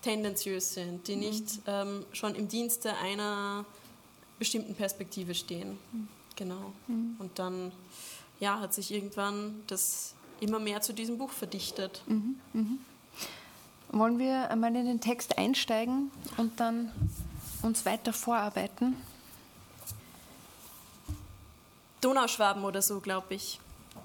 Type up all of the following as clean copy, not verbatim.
tendenziös sind, die nicht schon im Dienste einer bestimmten Perspektive stehen. Genau. Und dann hat sich irgendwann das immer mehr zu diesem Buch verdichtet. Wollen wir einmal in den Text einsteigen und dann uns weiter vorarbeiten? Donauschwaben oder so, glaube ich.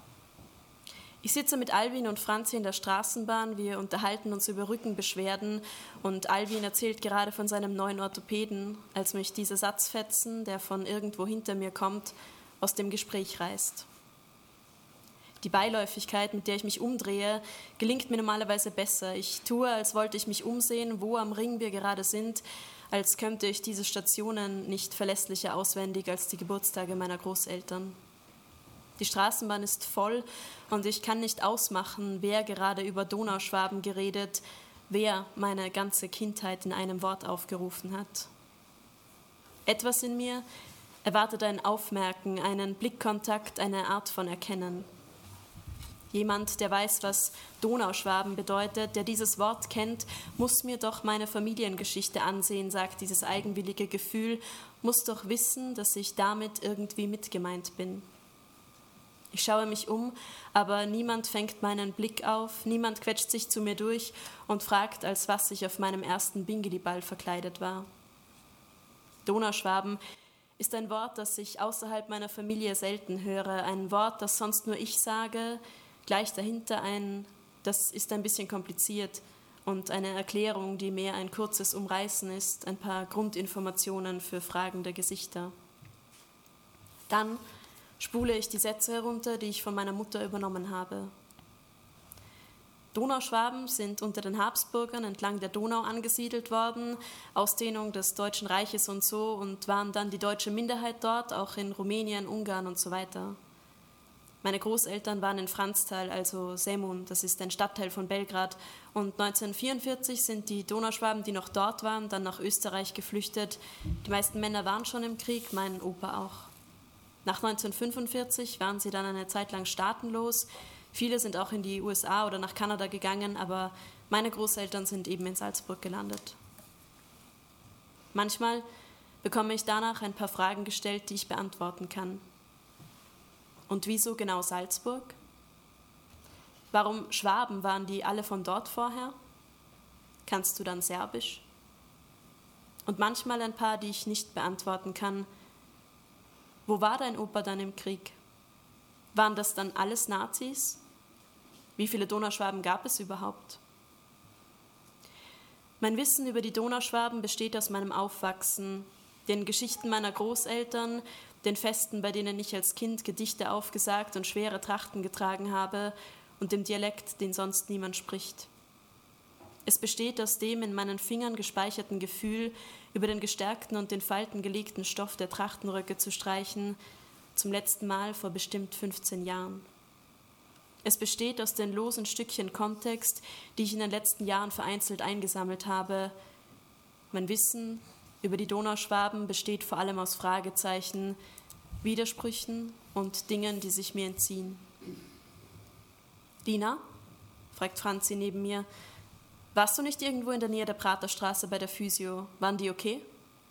Ich sitze mit Alwin und Franzi in der Straßenbahn, wir unterhalten uns über Rückenbeschwerden und Alwin erzählt gerade von seinem neuen Orthopäden, als mich dieser Satzfetzen, der von irgendwo hinter mir kommt, aus dem Gespräch reißt. Die Beiläufigkeit, mit der ich mich umdrehe, gelingt mir normalerweise besser. Ich tue, als wollte ich mich umsehen, wo am Ring wir gerade sind, als könnte ich diese Stationen nicht verlässlicher auswendig als die Geburtstage meiner Großeltern. Die Straßenbahn ist voll und ich kann nicht ausmachen, wer gerade über Donauschwaben geredet, wer meine ganze Kindheit in einem Wort aufgerufen hat. Etwas in mir erwartet ein Aufmerken, einen Blickkontakt, eine Art von Erkennen. Jemand, der weiß, was Donauschwaben bedeutet, der dieses Wort kennt, muss mir doch meine Familiengeschichte ansehen, sagt dieses eigenwillige Gefühl, muss doch wissen, dass ich damit irgendwie mitgemeint bin. Ich schaue mich um, aber niemand fängt meinen Blick auf, niemand quetscht sich zu mir durch und fragt, als was ich auf meinem ersten Bingeliball verkleidet war. Donauschwaben ist ein Wort, das ich außerhalb meiner Familie selten höre, ein Wort, das sonst nur ich sage, gleich dahinter das ist ein bisschen kompliziert und eine Erklärung, die mehr ein kurzes Umreißen ist, ein paar Grundinformationen für fragende Gesichter. Dann spule ich die Sätze herunter, die ich von meiner Mutter übernommen habe. Donauschwaben sind unter den Habsburgern entlang der Donau angesiedelt worden, Ausdehnung des Deutschen Reiches und so, und waren dann die deutsche Minderheit dort, auch in Rumänien, Ungarn und so weiter. Meine Großeltern waren in Franztal, also Zemun, das ist ein Stadtteil von Belgrad, und 1944 sind die Donauschwaben, die noch dort waren, dann nach Österreich geflüchtet. Die meisten Männer waren schon im Krieg, mein Opa auch. Nach 1945 waren sie dann eine Zeit lang staatenlos. Viele sind auch in die USA oder nach Kanada gegangen, aber meine Großeltern sind eben in Salzburg gelandet. Manchmal bekomme ich danach ein paar Fragen gestellt, die ich beantworten kann. Und wieso genau Salzburg? Warum Schwaben, waren die alle von dort vorher? Kannst du dann Serbisch? Und manchmal ein paar, die ich nicht beantworten kann. Wo war dein Opa dann im Krieg? Waren das dann alles Nazis? Wie viele Donauschwaben gab es überhaupt? Mein Wissen über die Donauschwaben besteht aus meinem Aufwachsen, den Geschichten meiner Großeltern, den Festen, bei denen ich als Kind Gedichte aufgesagt und schwere Trachten getragen habe, und dem Dialekt, den sonst niemand spricht. Es besteht aus dem in meinen Fingern gespeicherten Gefühl, über den gestärkten und in Falten gelegten Stoff der Trachtenröcke zu streichen, zum letzten Mal vor bestimmt 15 Jahren. Es besteht aus den losen Stückchen Kontext, die ich in den letzten Jahren vereinzelt eingesammelt habe. Mein Wissen über die Donauschwaben besteht vor allem aus Fragezeichen, Widersprüchen und Dingen, die sich mir entziehen. Lina? Fragt Franzi neben mir. Warst du nicht irgendwo in der Nähe der Praterstraße bei der Physio? Waren die okay?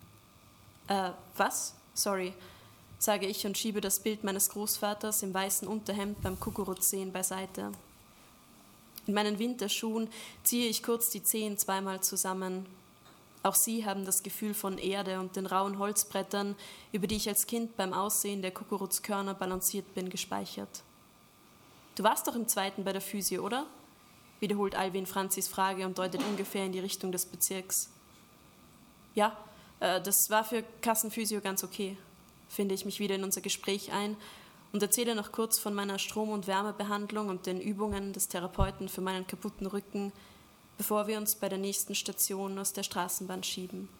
Was? Sorry, sage ich und schiebe das Bild meines Großvaters im weißen Unterhemd beim Kukuruzsehen beiseite. In meinen Winterschuhen ziehe ich kurz die Zehen zweimal zusammen. Auch sie haben das Gefühl von Erde und den rauen Holzbrettern, über die ich als Kind beim Aussehen der Kukuruzkörner balanciert bin, gespeichert. Du warst doch im zweiten bei der Physio, oder? Wiederholt Alwin Franzis Frage und deutet ungefähr in die Richtung des Bezirks. Ja, das war für Kassenphysio ganz okay, finde ich mich wieder in unser Gespräch ein und erzähle noch kurz von meiner Strom- und Wärmebehandlung und den Übungen des Therapeuten für meinen kaputten Rücken, bevor wir uns bei der nächsten Station aus der Straßenbahn schieben.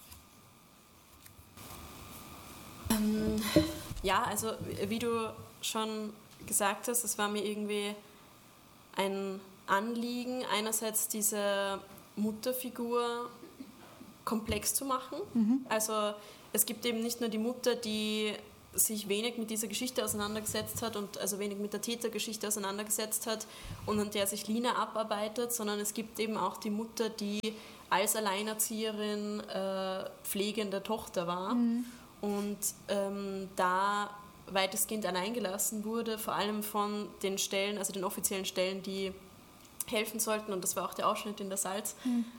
Ja, also wie du schon gesagt hast, es war mir irgendwie ein Anliegen, einerseits diese Mutterfigur komplex zu machen. Also es gibt eben nicht nur die Mutter, die sich wenig mit dieser Geschichte auseinandergesetzt hat und also wenig mit der Tätergeschichte auseinandergesetzt hat und an der sich Lina abarbeitet, sondern es gibt eben auch die Mutter, die als Alleinerzieherin pflegende Tochter war und da weitestgehend alleingelassen wurde, vor allem von den Stellen, also den offiziellen Stellen, die helfen sollten, und das war auch der Ausschnitt in der Salz.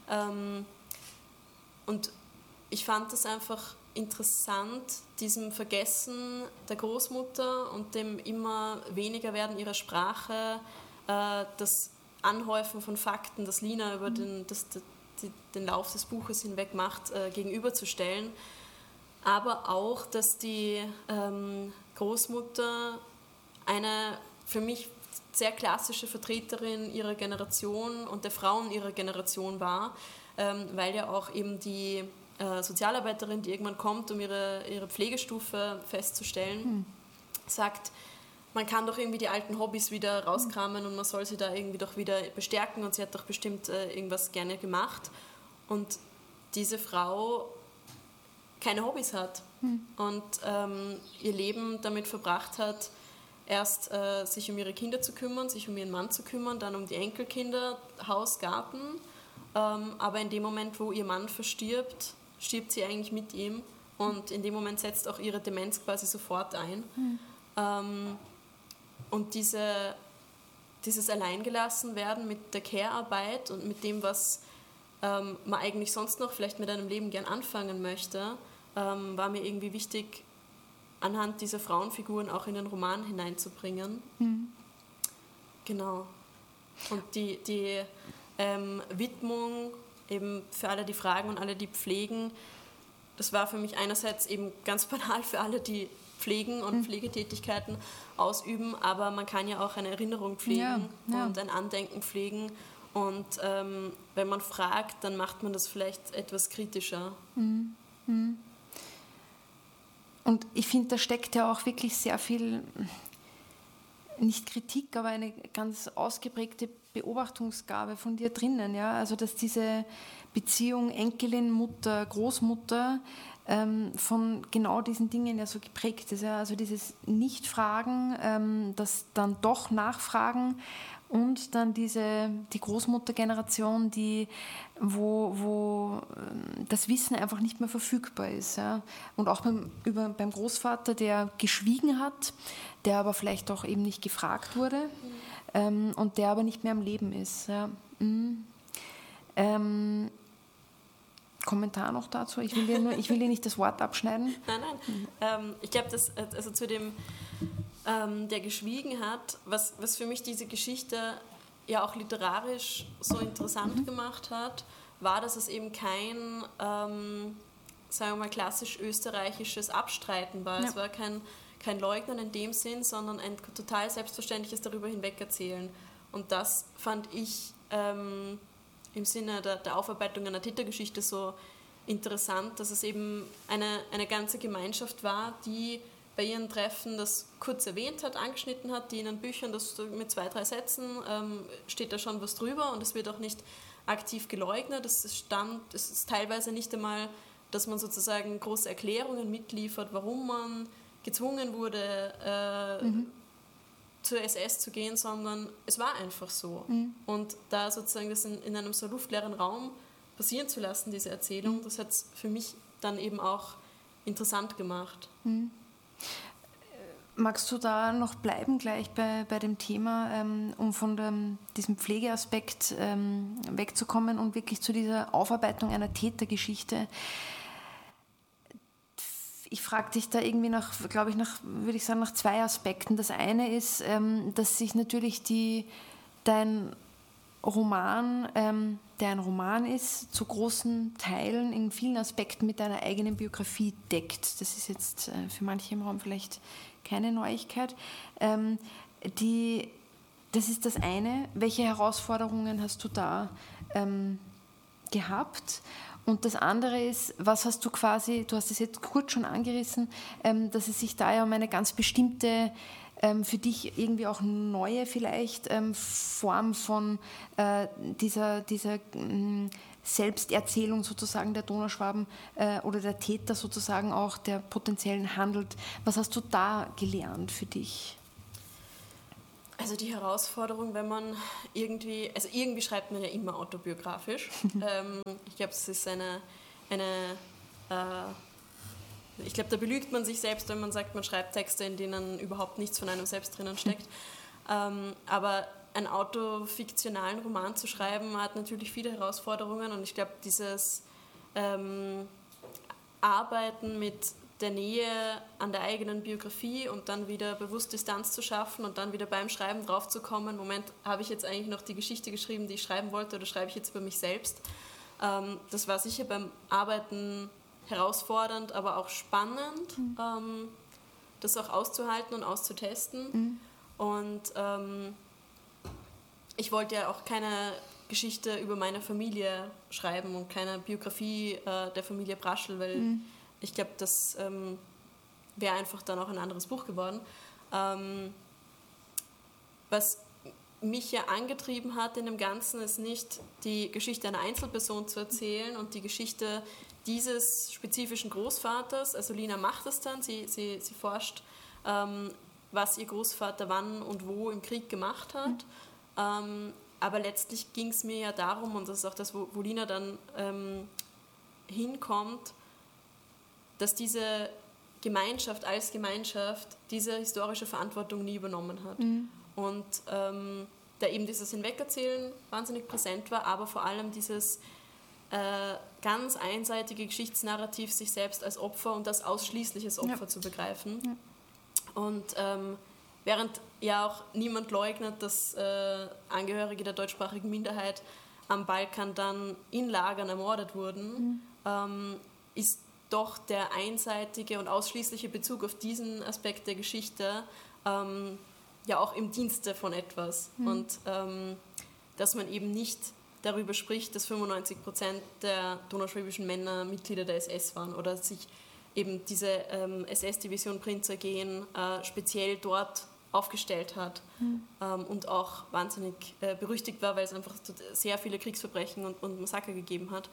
Und ich fand das einfach interessant, diesem Vergessen der Großmutter und dem immer weniger werden ihrer Sprache, das Anhäufen von Fakten, das Lina über den Lauf des Buches hinweg macht, gegenüberzustellen. Aber auch, dass die Großmutter eine für mich sehr klassische Vertreterin ihrer Generation und der Frauen ihrer Generation war, weil ja auch eben die Sozialarbeiterin, die irgendwann kommt, um ihre Pflegestufe festzustellen, sagt, man kann doch irgendwie die alten Hobbys wieder rauskramen und man soll sie da irgendwie doch wieder bestärken und sie hat doch bestimmt irgendwas gerne gemacht. Und diese Frau keine Hobbys hat und ihr Leben damit verbracht hat, erst sich um ihre Kinder zu kümmern, sich um ihren Mann zu kümmern, dann um die Enkelkinder, Haus, Garten. Aber in dem Moment, wo ihr Mann verstirbt, stirbt sie eigentlich mit ihm und in dem Moment setzt auch ihre Demenz quasi sofort ein. Und dieses Alleingelassenwerden mit der Care-Arbeit und mit dem, was man eigentlich sonst noch vielleicht mit einem Leben gern anfangen möchte, war mir irgendwie wichtig, anhand dieser Frauenfiguren auch in den Roman hineinzubringen. Genau. Und die Widmung eben für alle, die fragen und alle, die pflegen, das war für mich einerseits eben ganz banal für alle, die pflegen und Pflegetätigkeiten ausüben, aber man kann ja auch eine Erinnerung pflegen und ein Andenken pflegen und wenn man fragt, dann macht man das vielleicht etwas kritischer. Und ich finde, da steckt ja auch wirklich sehr viel, nicht Kritik, aber eine ganz ausgeprägte Beobachtungsgabe von dir drinnen. Ja? Also dass diese Beziehung Enkelin, Mutter, Großmutter von genau diesen Dingen ja so geprägt ist. Ja? Also dieses Nicht-Fragen, das dann doch Nachfragen und dann die Großmuttergeneration, wo das Wissen einfach nicht mehr verfügbar ist. Ja? Und auch beim Großvater, der geschwiegen hat, der aber vielleicht auch eben nicht gefragt wurde und der aber nicht mehr am Leben ist. Ja? Kommentar noch dazu? Ich will dir nicht das Wort abschneiden. Nein. Ich glaube, dass also zu dem der geschwiegen hat, was für mich diese Geschichte ja auch literarisch so interessant gemacht hat, war, dass es eben kein, sagen wir mal, klassisch österreichisches Abstreiten war. Ja. Es war kein Leugnen in dem Sinn, sondern ein total selbstverständliches darüber hinwegerzählen. Und das fand ich im Sinne der Aufarbeitung einer Tätergeschichte so interessant, dass es eben eine ganze Gemeinschaft war, die bei ihren Treffen das kurz erwähnt hat, angeschnitten hat, die in den Büchern, das mit 2, 3 Sätzen steht da schon was drüber und es wird auch nicht aktiv geleugnet. Es ist teilweise nicht einmal, dass man sozusagen große Erklärungen mitliefert, warum man gezwungen wurde, zur SS zu gehen, sondern es war einfach so. Und da sozusagen das in einem so luftleeren Raum passieren zu lassen, diese Erzählung, das hat es für mich dann eben auch interessant gemacht. Magst du da noch bleiben gleich bei dem Thema, um von diesem Pflegeaspekt wegzukommen und wirklich zu dieser Aufarbeitung einer Tätergeschichte? Ich frage dich da irgendwie nach 2 Aspekten. Das eine ist, dass sich natürlich dein Roman, der ein Roman ist, zu großen Teilen in vielen Aspekten mit deiner eigenen Biografie deckt. Das ist jetzt für manche im Raum vielleicht keine Neuigkeit. Das ist das eine. Welche Herausforderungen hast du da gehabt? Und das andere ist, was hast du quasi, du hast es jetzt kurz schon angerissen, dass es sich da ja um eine ganz bestimmte, für dich irgendwie auch neue vielleicht Form von dieser Selbsterzählung sozusagen der Donauschwaben oder der Täter sozusagen auch, der potenziellen handelt. Was hast du da gelernt für dich? Also die Herausforderung, wenn man irgendwie schreibt man ja immer autobiografisch. Ich glaube, es ist ich glaube, da belügt man sich selbst, wenn man sagt, man schreibt Texte, in denen überhaupt nichts von einem selbst drinnen steckt. Aber einen autofiktionalen Roman zu schreiben, hat natürlich viele Herausforderungen und ich glaube, dieses Arbeiten mit der Nähe an der eigenen Biografie und dann wieder bewusst Distanz zu schaffen und dann wieder beim Schreiben draufzukommen, Moment, habe ich jetzt eigentlich noch die Geschichte geschrieben, die ich schreiben wollte, oder schreibe ich jetzt über mich selbst? Das war sicher beim Arbeiten herausfordernd, aber auch spannend, das auch auszuhalten und auszutesten. Und ich wollte ja auch keine Geschichte über meine Familie schreiben und keine Biografie der Familie Braschl, weil ich glaube, das wäre einfach dann auch ein anderes Buch geworden. Was mich ja angetrieben hat in dem Ganzen, ist nicht die Geschichte einer Einzelperson zu erzählen und die Geschichte dieses spezifischen Großvaters. Also Lina macht das dann, sie forscht, was ihr Großvater wann und wo im Krieg gemacht hat. Aber letztlich ging es mir ja darum, und das ist auch das, wo Lina dann hinkommt, dass diese Gemeinschaft als Gemeinschaft diese historische Verantwortung nie übernommen hat. Und da eben dieses Hinwegerzählen wahnsinnig präsent war, aber vor allem dieses ganz einseitige Geschichtsnarrativ, sich selbst als Opfer und als ausschließliches Opfer zu begreifen. Ja. Und während ja auch niemand leugnet, dass Angehörige der deutschsprachigen Minderheit am Balkan dann in Lagern ermordet wurden, ist doch der einseitige und ausschließliche Bezug auf diesen Aspekt der Geschichte ja auch im Dienste von etwas. Und dass man eben nicht darüber spricht, dass 95% der donauschwäbischen Männer Mitglieder der SS waren oder sich eben diese SS-Division Prinzergehen speziell dort aufgestellt hat und auch wahnsinnig berüchtigt war, weil es einfach sehr viele Kriegsverbrechen und Massaker gegeben hat.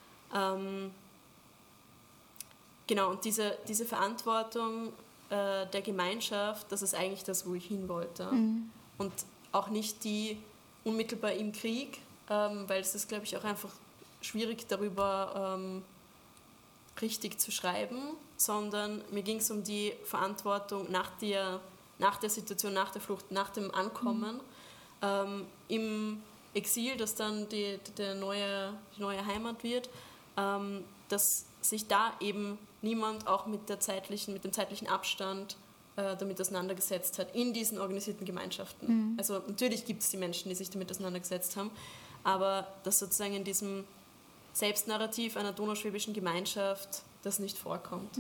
Genau, und diese Verantwortung der Gemeinschaft, das ist eigentlich das, wo ich hin wollte. Und auch nicht die unmittelbar im Krieg, weil es ist, glaube ich, auch einfach schwierig, darüber richtig zu schreiben, sondern mir ging es um die Verantwortung nach der Situation, nach der Flucht, nach dem Ankommen im Exil, das dann die neue Heimat wird, dass sich da eben niemand auch mit dem zeitlichen Abstand damit auseinandergesetzt hat in diesen organisierten Gemeinschaften. Also natürlich gibt es die Menschen, die sich damit auseinandergesetzt haben, aber dass sozusagen in diesem Selbstnarrativ einer donauschwäbischen Gemeinschaft das nicht vorkommt.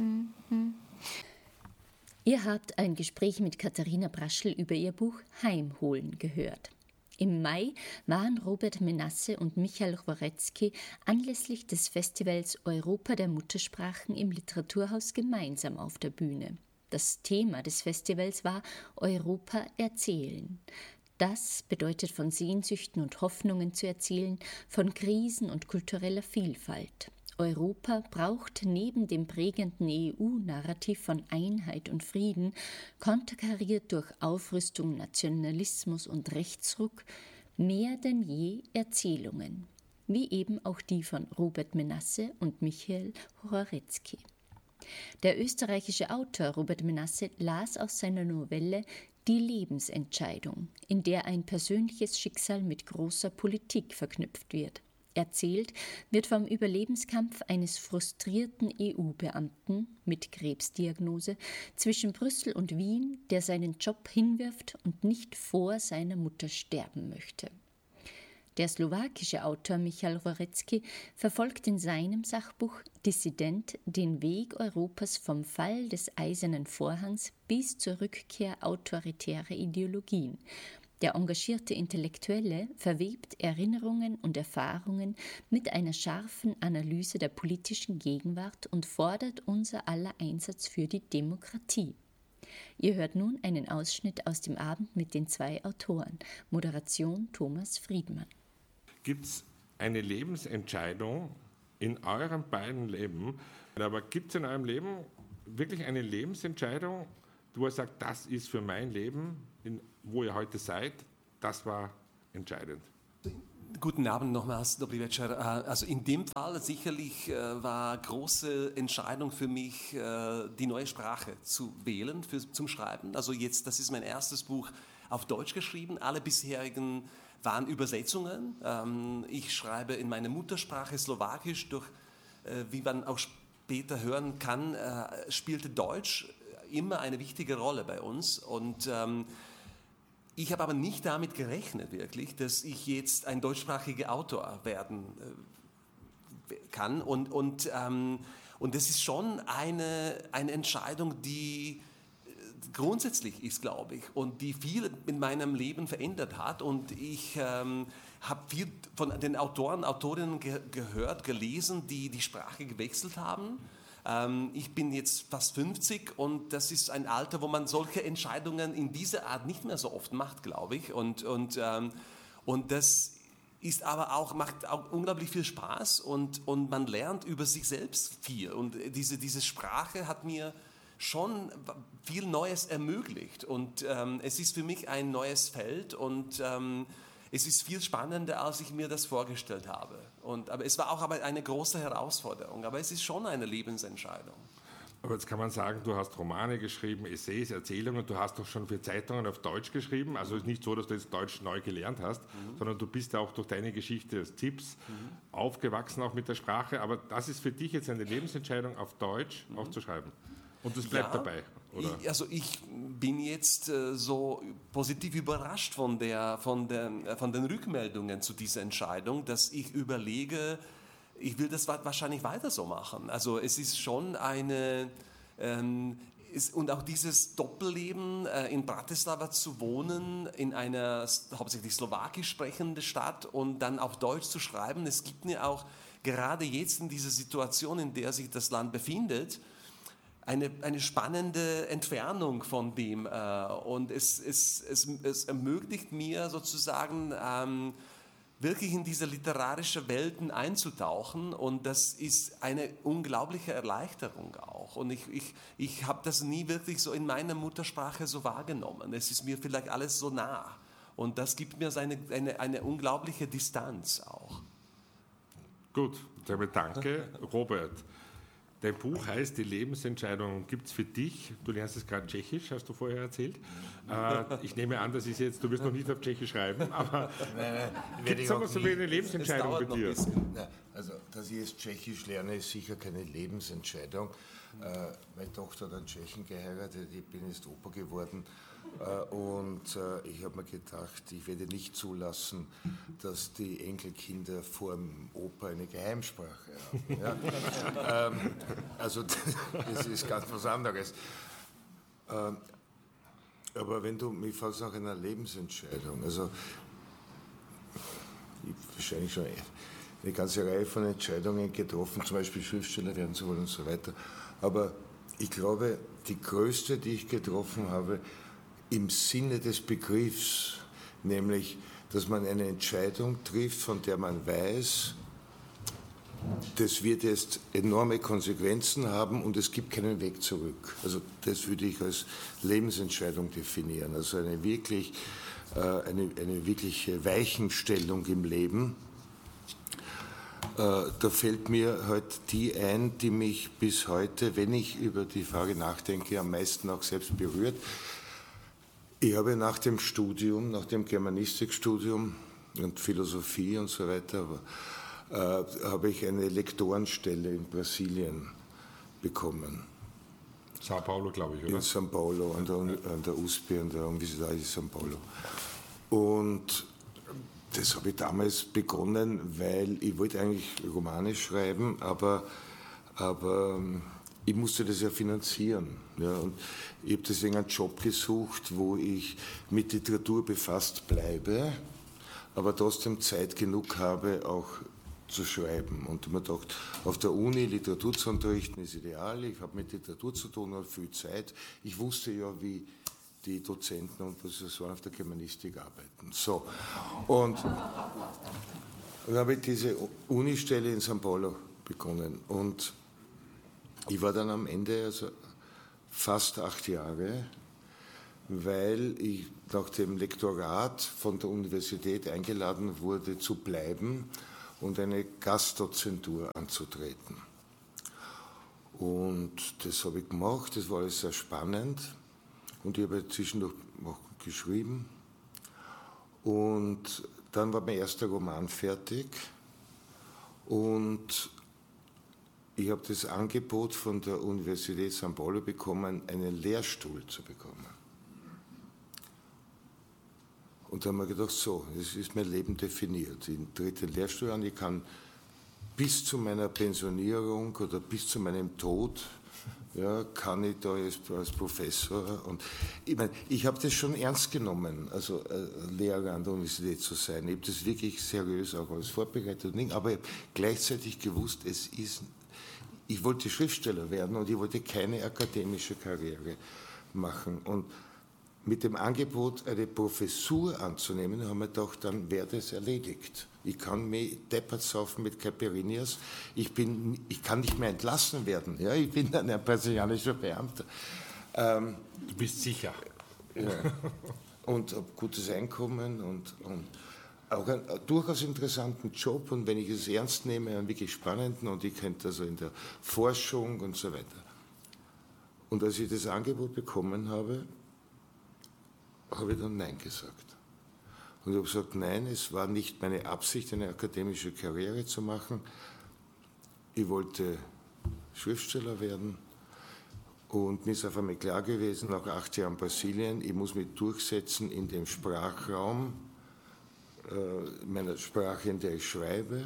Ihr habt ein Gespräch mit Katharina Braschl über ihr Buch Heimholen gehört. Im Mai waren Robert Menasse und Michael Chworecki anlässlich des Festivals Europa der Muttersprachen im Literaturhaus gemeinsam auf der Bühne. Das Thema des Festivals war Europa erzählen. Das bedeutet, von Sehnsüchten und Hoffnungen zu erzählen, von Krisen und kultureller Vielfalt. Europa braucht neben dem prägenden EU-Narrativ von Einheit und Frieden, konterkariert durch Aufrüstung, Nationalismus und Rechtsruck, mehr denn je Erzählungen, wie eben auch die von Robert Menasse und Michael Chworecki. Der österreichische Autor Robert Menasse las aus seiner Novelle Die Lebensentscheidung, in der ein persönliches Schicksal mit großer Politik verknüpft wird. Erzählt wird vom Überlebenskampf eines frustrierten EU-Beamten mit Krebsdiagnose zwischen Brüssel und Wien, der seinen Job hinwirft und nicht vor seiner Mutter sterben möchte. Der slowakische Autor Michael Chworecki verfolgt in seinem Sachbuch Dissident den Weg Europas vom Fall des Eisernen Vorhangs bis zur Rückkehr autoritärer Ideologien. Der engagierte Intellektuelle verwebt Erinnerungen und Erfahrungen mit einer scharfen Analyse der politischen Gegenwart und fordert unser aller Einsatz für die Demokratie. Ihr hört nun einen Ausschnitt aus dem Abend mit den zwei Autoren. Moderation Thomas Friedmann. Gibt es eine Lebensentscheidung in eurem beiden Leben. Aber gibt es in eurem Leben wirklich eine Lebensentscheidung, wo ihr sagt, das ist für mein Leben, wo ihr heute seid, das war entscheidend? Guten Abend nochmals, Dobry večer. Also in dem Fall sicherlich war große Entscheidung für mich, die neue Sprache zu wählen zum Schreiben. Also jetzt, das ist mein erstes Buch auf Deutsch geschrieben. Alle bisherigen waren Übersetzungen. Ich schreibe in meiner Muttersprache Slowakisch. Wie man auch später hören kann, spielte Deutsch immer eine wichtige Rolle bei uns. Und ich habe aber nicht damit gerechnet, wirklich, dass ich jetzt ein deutschsprachiger Autor werden kann. Und das ist schon eine Entscheidung, die grundsätzlich ist, glaube ich, und die viel in meinem Leben verändert hat. Und ich habe viel von den Autoren, Autorinnen gehört, gelesen, die die Sprache gewechselt haben. Ich bin jetzt fast 50 und das ist ein Alter, wo man solche Entscheidungen in dieser Art nicht mehr so oft macht, glaube ich. Und das ist aber auch, macht auch unglaublich viel Spaß und man lernt über sich selbst viel. Und diese Sprache hat mir schon viel Neues ermöglicht. Und es ist für mich ein neues Feld und es ist viel spannender, als ich mir das vorgestellt habe. Aber es war auch eine große Herausforderung. Aber es ist schon eine Lebensentscheidung. Aber jetzt kann man sagen, du hast Romane geschrieben, Essays, Erzählungen, du hast doch schon für Zeitungen auf Deutsch geschrieben. Also es ist nicht so, dass du jetzt Deutsch neu gelernt hast, sondern du bist ja auch durch deine Geschichte als Tipps aufgewachsen, auch mit der Sprache. Aber das ist für dich jetzt eine Lebensentscheidung, auf Deutsch auch zu schreiben. Und das bleibt dabei, oder? Ich bin jetzt so positiv überrascht von den Rückmeldungen zu dieser Entscheidung, dass ich überlege, ich will das wahrscheinlich weiter so machen. Also es ist schon und auch dieses Doppelleben, in Bratislava zu wohnen, in einer hauptsächlich slowakisch sprechenden Stadt und dann auf Deutsch zu schreiben, es gibt mir auch gerade jetzt in dieser Situation, in der sich das Land befindet, eine spannende Entfernung von dem und es ermöglicht mir sozusagen wirklich in diese literarischen Welten einzutauchen und das ist eine unglaubliche Erleichterung auch und ich habe das nie wirklich so in meiner Muttersprache so wahrgenommen. Es ist mir vielleicht alles so nah und das gibt mir eine unglaubliche Distanz auch. Gut, damit danke. Robert. Dein Buch heißt, die Lebensentscheidung gibt es für dich. Du lernst es gerade Tschechisch, hast du vorher erzählt. Ich nehme an, das ist jetzt, du wirst noch nicht auf Tschechisch schreiben, aber gibt es aber so eine Lebensentscheidung bei dir? Nein, also, dass ich jetzt Tschechisch lerne, ist sicher keine Lebensentscheidung. Meine Tochter hat einen Tschechen geheiratet, ich bin jetzt Opa geworden. Und ich habe mir gedacht, ich werde nicht zulassen, dass die Enkelkinder vor dem Opa eine Geheimsprache haben. Ja? Also das ist ganz was anderes. Aber wenn du mich fragst nach einer Lebensentscheidung, also ich habe wahrscheinlich schon eine ganze Reihe von Entscheidungen getroffen, zum Beispiel Schriftsteller werden zu wollen und so weiter. Aber ich glaube, die größte, die ich getroffen habe, im Sinne des Begriffs, nämlich, dass man eine Entscheidung trifft, von der man weiß, das wird jetzt enorme Konsequenzen haben und es gibt keinen Weg zurück. Also das würde ich als Lebensentscheidung definieren, also eine wirkliche Weichenstellung im Leben. Da fällt mir halt die ein, die mich bis heute, wenn ich über die Frage nachdenke, am meisten auch selbst berührt. Ich habe nach dem Studium, nach dem Germanistikstudium und Philosophie und so weiter, habe ich eine Lektorenstelle in Brasilien bekommen. São Paulo, glaube ich, oder? In São Paulo, an der USP, an der Universidade de São Paulo. Und das habe ich damals begonnen, weil ich wollte eigentlich Romane schreiben, aber ich musste das ja finanzieren. Ja, und ich habe deswegen einen Job gesucht, wo ich mit Literatur befasst bleibe, aber trotzdem Zeit genug habe, auch zu schreiben. Und ich habe mir gedacht, auf der Uni Literatur zu unterrichten ist ideal. Ich habe mit Literatur zu tun, habe viel Zeit. Ich wusste ja, wie die Dozenten und Professoren auf der Germanistik arbeiten. So. Und dann habe ich diese Unistelle in São Paulo begonnen. Und ich war dann am Ende also fast 8 Jahre, weil ich nach dem Lektorat von der Universität eingeladen wurde, zu bleiben und eine Gastdozentur anzutreten. Und das habe ich gemacht, das war alles sehr spannend. Und ich habe zwischendurch auch geschrieben. Und dann war mein erster Roman fertig. Und ich habe das Angebot von der Universität São Paulo bekommen, einen Lehrstuhl zu bekommen. Und da haben wir gedacht, so, das ist mein Leben definiert. Ich trete den Lehrstuhl an, ich kann bis zu meiner Pensionierung oder bis zu meinem Tod, ja, kann ich da als Professor. Und ich meine, ich habe das schon ernst genommen, also Lehrer an der Universität zu sein. Ich habe das wirklich seriös auch alles vorbereitet, aber ich habe gleichzeitig gewusst, ich wollte Schriftsteller werden und ich wollte keine akademische Karriere machen. Und mit dem Angebot, eine Professur anzunehmen, haben wir gedacht, dann wäre das erledigt. Ich kann mich deppert saufen mit Caipirinhas. Ich kann nicht mehr entlassen werden. Ja, ich bin dann ein brasilianischer Beamter. Du bist sicher. Ja. Und habe gutes Einkommen und auch einen durchaus interessanten Job. Und wenn ich es ernst nehme, einen wirklich spannenden. Und ich könnte also in der Forschung und so weiter. Und als ich das Angebot bekommen habe ich dann Nein gesagt. Und ich habe gesagt, nein, es war nicht meine Absicht, eine akademische Karriere zu machen. Ich wollte Schriftsteller werden und mir ist auf einmal klar gewesen, nach 8 Jahren Brasilien, ich muss mich durchsetzen in dem Sprachraum, meiner Sprache, in der ich schreibe,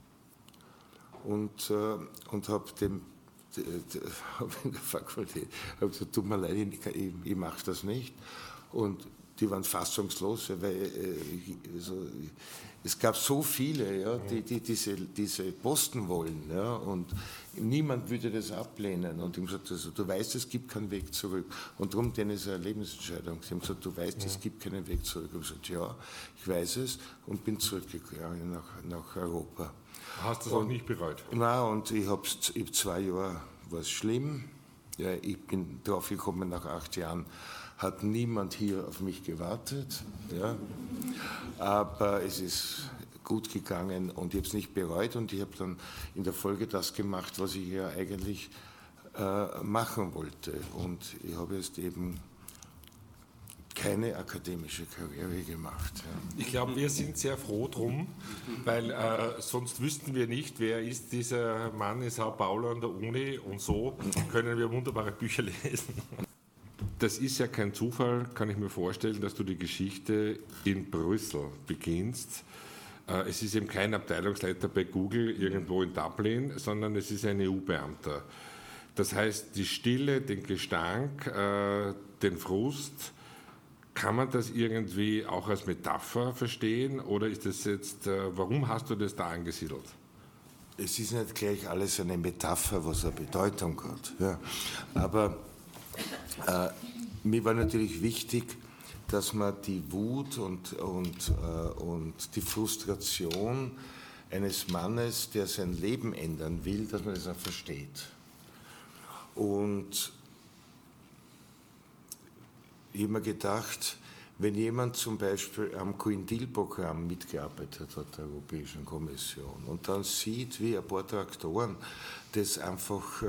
und habe in der Fakultät gesagt, tut mir leid, ich mache das nicht. Und die waren fassungslos, weil es gab so viele, ja, die diese Posten wollen, ja, und niemand würde das ablehnen. Und ich habe gesagt, also, du weißt, es gibt keinen Weg zurück. Und darum, denn ist eine Lebensentscheidung. Sie haben gesagt, du weißt, es gibt keinen Weg zurück. Ich habe gesagt, ja, ich weiß es, und bin zurückgegangen nach Europa. Hast du das auch nicht bereut? Nein, und ich habe 2 Jahre, war es schlimm. Ja, ich bin drauf gekommen, nach 8 Jahren hat niemand hier auf mich gewartet. Ja. Aber es ist gut gegangen und ich habe es nicht bereut und ich habe dann in der Folge das gemacht, was ich ja eigentlich machen wollte. Und ich habe jetzt eben keine akademische Karriere gemacht. Ja. Ich glaube, wir sind sehr froh drum, weil sonst wüssten wir nicht, wer ist dieser Mann in Sao Paulo an der Uni, und so können wir wunderbare Bücher lesen. Das ist ja kein Zufall, kann ich mir vorstellen, dass du die Geschichte in Brüssel beginnst. Es ist eben kein Abteilungsleiter bei Google irgendwo in Dublin, sondern es ist ein EU-Beamter. Das heißt, die Stille, den Gestank, den Frust, kann man das irgendwie auch als Metapher verstehen, oder ist das jetzt, warum hast du das da angesiedelt? Es ist nicht gleich alles eine Metapher, was eine Bedeutung hat. Ja. Aber mir war natürlich wichtig, dass man die Wut und die Frustration eines Mannes, der sein Leben ändern will, dass man das auch versteht. Und ich habe mir gedacht, wenn jemand zum Beispiel am Green Deal-Programm mitgearbeitet hat, der Europäischen Kommission, und dann sieht, wie ein paar Traktoren das einfach,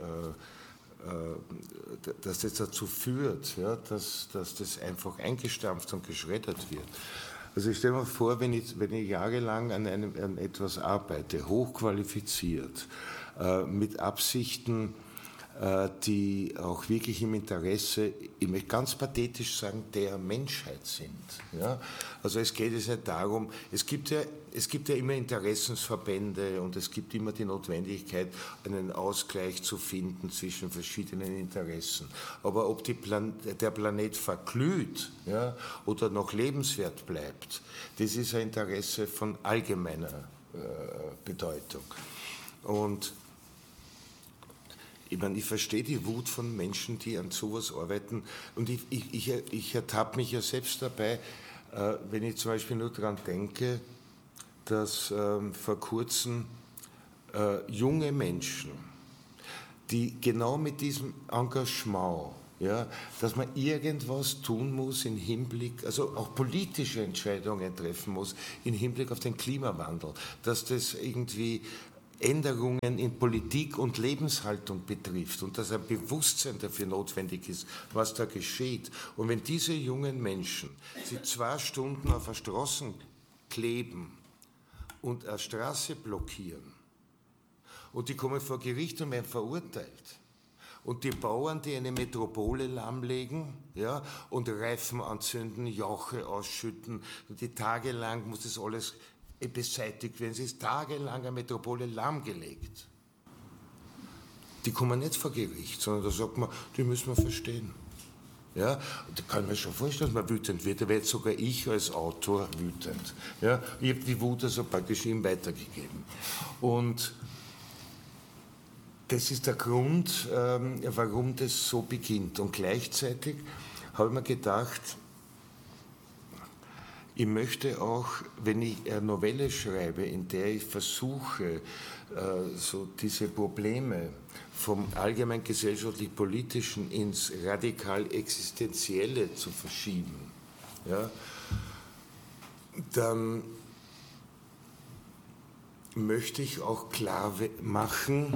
dass das dazu führt, ja, dass das einfach eingestampft und geschreddert wird. Also ich stelle mir vor, wenn ich jahrelang an etwas arbeite, hochqualifiziert, mit Absichten, die auch wirklich im Interesse, ich möchte ganz pathetisch sagen, der Menschheit sind. Ja? Also es geht jetzt nicht darum, es gibt ja immer Interessensverbände und es gibt immer die Notwendigkeit, einen Ausgleich zu finden zwischen verschiedenen Interessen. Aber ob der Planet verglüht, ja, oder noch lebenswert bleibt, das ist ein Interesse von allgemeiner Bedeutung. Und ich meine, ich verstehe die Wut von Menschen, die an sowas arbeiten, und ich ertappe mich ja selbst dabei, wenn ich zum Beispiel nur daran denke, dass vor kurzem junge Menschen, die genau mit diesem Engagement, ja, dass man irgendwas tun muss im Hinblick, also auch politische Entscheidungen treffen muss im Hinblick auf den Klimawandel, dass das irgendwie Änderungen in Politik und Lebenshaltung betrifft und dass ein Bewusstsein dafür notwendig ist, was da geschieht. Und wenn diese jungen Menschen sich 2 Stunden auf der Straße kleben und eine Straße blockieren und die kommen vor Gericht und werden verurteilt, und die Bauern, die eine Metropole lahmlegen, ja, und Reifen anzünden, Jauche ausschütten, und die tagelang muss das alles beseitigt werden. Es ist tagelang eine Metropole lahmgelegt. Die kommen nicht vor Gericht, sondern da sagt man, die müssen wir verstehen. Ja, da kann man schon vorstellen, dass man wütend wird. Da werde sogar ich als Autor wütend. Ja, ich habe die Wut also praktisch ihm weitergegeben. Und das ist der Grund, warum das so beginnt. Und gleichzeitig habe ich mir gedacht, ich möchte auch, wenn ich eine Novelle schreibe, in der ich versuche, so diese Probleme vom allgemein gesellschaftlich-politischen ins radikal-existenzielle zu verschieben, ja, dann möchte ich auch klar machen,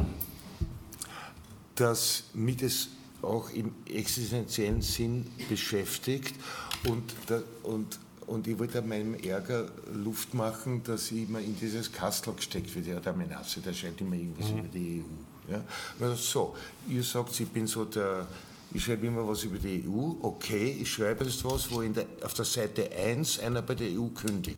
dass mich das auch im existenziellen Sinn beschäftigt und ich wollte meinem Ärger Luft machen, dass ich immer in dieses Kastel gesteckt wird, ja, der Menasse, der schreibt immer irgendwas über die EU. Ja? Also so, ihr sagt, ich schreibe immer was über die EU, okay, ich schreibe jetzt was, wo auf der Seite 1 einer bei der EU kündigt.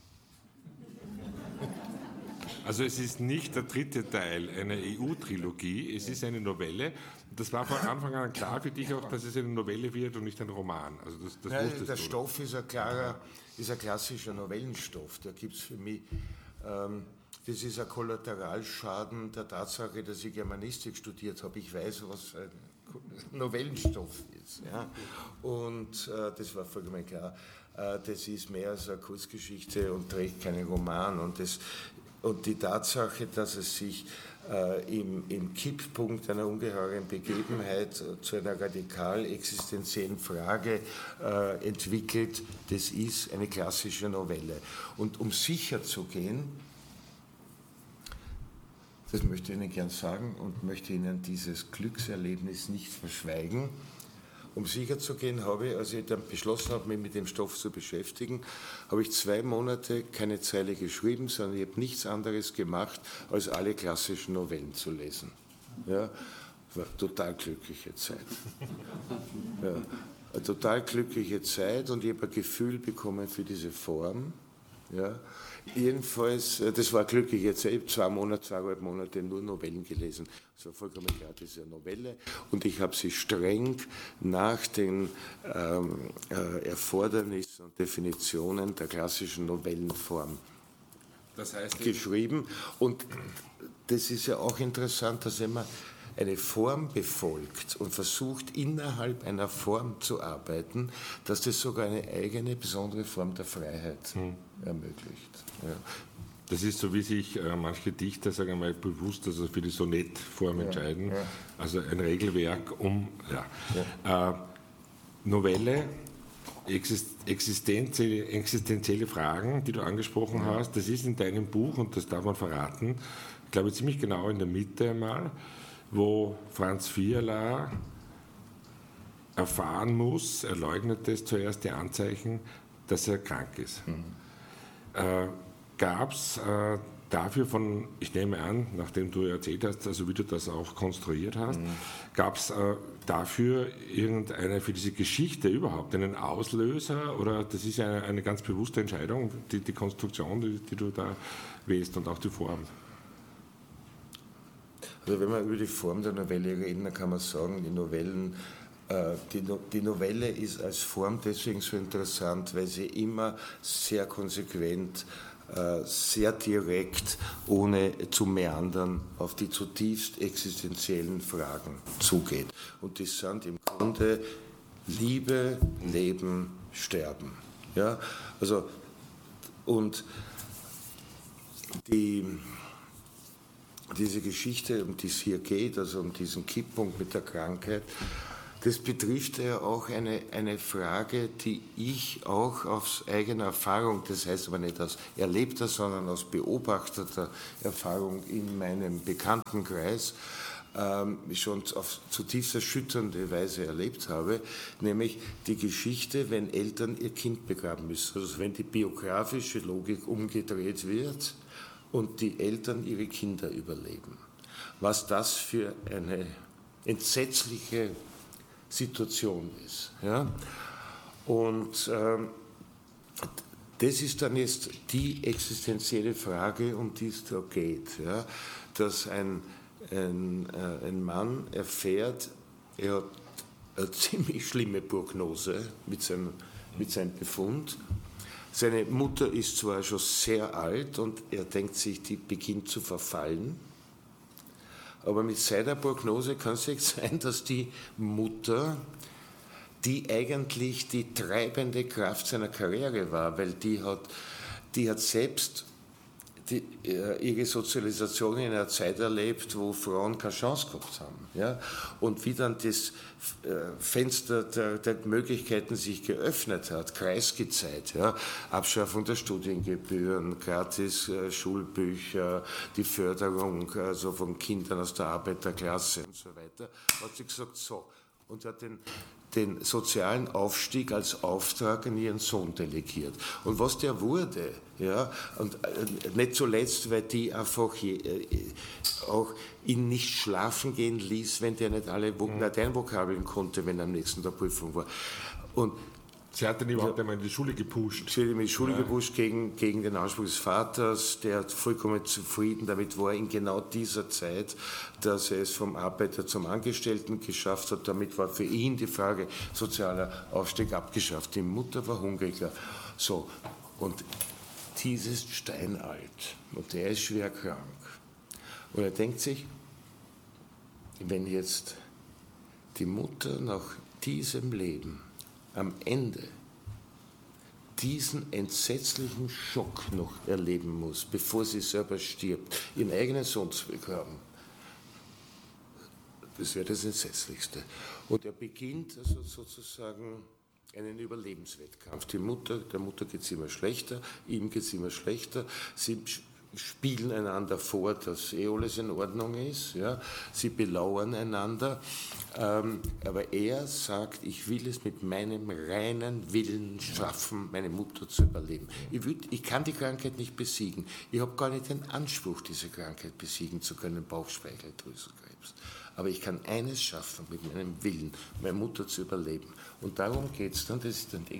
Also es ist nicht der 3. Teil einer EU-Trilogie, es ist eine Novelle. Das war von Anfang an klar für dich auch, dass es eine Novelle wird und nicht ein Roman. Also das Nein, wusstest der du. Stoff ist ein klassischer Novellenstoff. Da gibt es für mich, das ist ein Kollateralschaden der Tatsache, dass ich Germanistik studiert habe. Ich weiß, was ein Novellenstoff ist. Ja? Und das war vollkommen klar. Das ist mehr als eine Kurzgeschichte und trägt keinen Roman. Und die Tatsache, dass es sich im Kipppunkt einer ungeheuren Begebenheit zu einer radikal existenziellen Frage entwickelt, das ist eine klassische Novelle. Und um sicher zu gehen, das möchte ich Ihnen gern sagen und möchte Ihnen dieses Glückserlebnis nicht verschweigen, um sicher zu gehen habe ich, als ich dann beschlossen habe, mich mit dem Stoff zu beschäftigen, habe ich 2 Monate keine Zeile geschrieben, sondern ich habe nichts anderes gemacht, als alle klassischen Novellen zu lesen. Ja, war eine total glückliche Zeit. Ja, eine total glückliche Zeit und ich habe ein Gefühl bekommen für diese Form. Ja. Jedenfalls, das war glücklich jetzt. Ich habe 2,5 Monate nur Novellen gelesen. Es war vollkommen klar, das ist eine Novelle. Und ich habe sie streng nach den Erfordernissen und Definitionen der klassischen Novellenform geschrieben. Und das ist ja auch interessant, dass wenn man eine Form befolgt und versucht, innerhalb einer Form zu arbeiten, dass das sogar eine eigene, besondere Form der Freiheit ermöglicht. Ja. Das ist so, wie sich manche Dichter, sagen wir mal, bewusst also für die Sonettform entscheiden. Ja. Also ein Regelwerk Novelle, existenzielle Fragen, die du angesprochen hast, das ist in deinem Buch, und das darf man verraten, ich glaube ziemlich genau in der Mitte einmal, wo Franz Fiala erfahren muss, er leugnet es zuerst, die Anzeichen, dass er krank ist. Gab es dafür ich nehme an, nachdem du erzählt hast, also wie du das auch konstruiert hast, gab es dafür für diese Geschichte überhaupt einen Auslöser, oder das ist ja eine ganz bewusste Entscheidung, die Konstruktion, die du da wählst und auch die Form? Also wenn wir über die Form der Novelle reden, dann kann man sagen, die Novelle ist als Form deswegen so interessant, weil sie immer sehr konsequent, sehr direkt, ohne zu meandern, auf die zutiefst existenziellen Fragen zugeht. Und das sind im Grunde Liebe, Leben, Sterben. Ja? Also, und diese Geschichte, um die es hier geht, also um diesen Kipppunkt mit der Krankheit, das betrifft ja auch eine Frage, die ich auch aus eigener Erfahrung, das heißt aber nicht aus erlebter, sondern aus beobachteter Erfahrung in meinem Bekanntenkreis, schon auf zutiefst erschütternde Weise erlebt habe, nämlich die Geschichte, wenn Eltern ihr Kind begraben müssen. Also wenn die biografische Logik umgedreht wird und die Eltern ihre Kinder überleben. Was das für eine entsetzliche Situation ist. Ja? Und das ist dann jetzt die existenzielle Frage, um die es da geht. Ja? Dass ein Mann erfährt, er hat eine ziemlich schlimme Prognose mit seinem Befund. Seine Mutter ist zwar schon sehr alt und er denkt sich, die beginnt zu verfallen, aber mit seiner Prognose kann es jetzt sein, dass die Mutter, die eigentlich die treibende Kraft seiner Karriere war, weil die hat selbst ihre Sozialisation in einer Zeit erlebt, wo Frauen keine Chance gehabt haben. Ja? Und wie dann das Fenster der Möglichkeiten sich geöffnet hat, Kreisky-Zeit, ja? Abschaffung der Studiengebühren, gratis Schulbücher, die Förderung also von Kindern aus der Arbeiterklasse und so weiter, hat sie gesagt, so. Und hat den sozialen Aufstieg als Auftrag an ihren Sohn delegiert. Und was der wurde, ja, und nicht zuletzt, weil die einfach auch ihn nicht schlafen gehen ließ, wenn der nicht alle Lateinvokabeln konnte, wenn er am nächsten Tag Prüfung war. Und sie hat ihn überhaupt einmal in die Schule gepusht. Sie hat ihn in die Schule gepusht gegen den Anspruch des Vaters, der vollkommen zufrieden damit war in genau dieser Zeit, dass er es vom Arbeiter zum Angestellten geschafft hat. Damit war für ihn die Frage sozialer Aufstieg abgeschafft. Die Mutter war hungriger. So, und dieses steinalt und der ist schwer krank. Und er denkt sich, wenn jetzt die Mutter nach diesem Leben am Ende diesen entsetzlichen Schock noch erleben muss, bevor sie selber stirbt, ihren eigenen Sohn zu begraben, das wäre das Entsetzlichste. Und er beginnt also sozusagen einen Überlebenswettkampf. Der Mutter geht es immer schlechter, ihm geht es immer schlechter. Sie spielen einander vor, dass alles in Ordnung ist. Ja? Sie belauern einander. Aber er sagt, ich will es mit meinem reinen Willen schaffen, meine Mutter zu überleben. Ich kann die Krankheit nicht besiegen. Ich habe gar nicht den Anspruch, diese Krankheit besiegen zu können, Bauchspeicheldrüsenkrebs. Aber ich kann eines schaffen, mit meinem Willen, meine Mutter zu überleben. Und darum geht es dann, das ist dann die